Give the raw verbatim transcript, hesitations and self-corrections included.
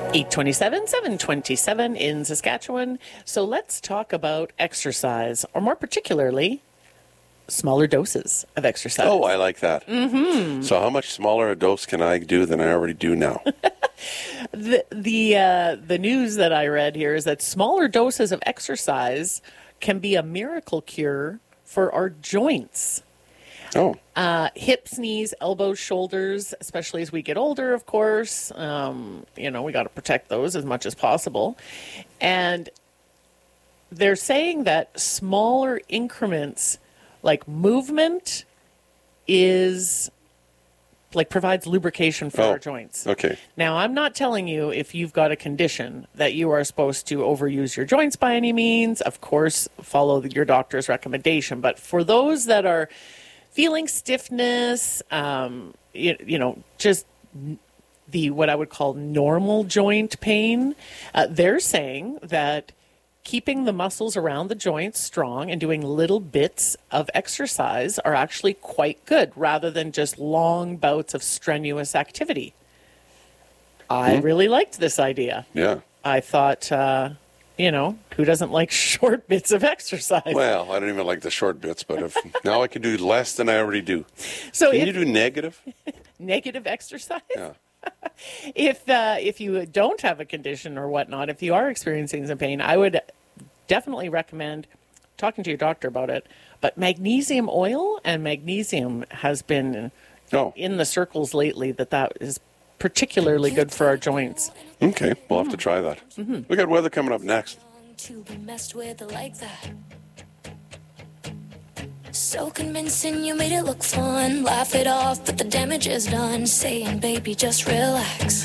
eight twenty-seven, seven twenty-seven in Saskatchewan. So let's talk about exercise, or more particularly, smaller doses of exercise. Oh, I like that. Mm-hmm. So how much smaller a dose can I do than I already do now? the the uh, the news that I read here is that smaller doses of exercise can be a miracle cure for our joints. Oh. Uh, hips, knees, elbows, shoulders, especially as we get older, of course. Um, you know, we got to protect those as much as possible. And they're saying that smaller increments, like movement, is like provides lubrication for Oh, our joints. Okay. Now, I'm not telling you if you've got a condition that you are supposed to overuse your joints by any means. Of course, follow your doctor's recommendation. But for those that are feeling stiffness, um, you, you know, just the what I would call normal joint pain, uh, they're saying that keeping the muscles around the joints strong and doing little bits of exercise are actually quite good, rather than just long bouts of strenuous activity. I really liked this idea. Yeah. I thought, uh, you know, who doesn't like short bits of exercise? Well, I don't even like the short bits, but if now I can do less than I already do. So Can if, you do negative? negative exercise? Yeah. If uh, if you don't have a condition or whatnot, if you are experiencing some pain, I would definitely recommend talking to your doctor about it. But magnesium oil and magnesium has been Oh. in the circles lately that that is particularly good for our joints. Okay. We'll have to try that. Mm-hmm. We got weather coming up next. To be messed with like that. So convincing, you made it look fun. Laugh it off, but the damage is done. Saying, baby, just relax.